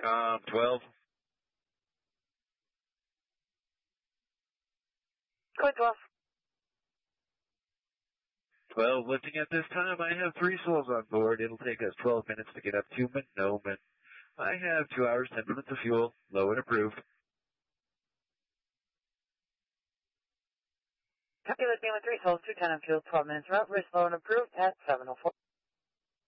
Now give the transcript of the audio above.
12. Go ahead, 12. 12 lifting at this time. I have 3 souls on board. It'll take us 12 minutes to get up to Monoman. I have 2 hours, 10 minutes of fuel. Low and approved. Copy lifting with 3 souls, 210 on fuel, 12 minutes route. Risk low and approved at 7:04.